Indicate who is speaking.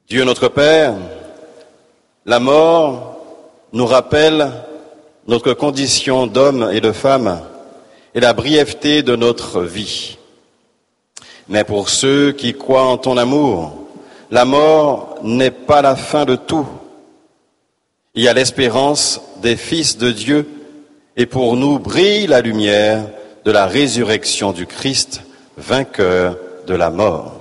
Speaker 1: Dieu notre Père, la mort nous rappelle notre condition d'homme et de femme et la brièveté de notre vie. Mais pour ceux qui croient en ton amour, la mort n'est pas la fin de tout. Il y a l'espérance des fils de Dieu et pour nous brille la lumière de la résurrection du Christ, vainqueur de la mort.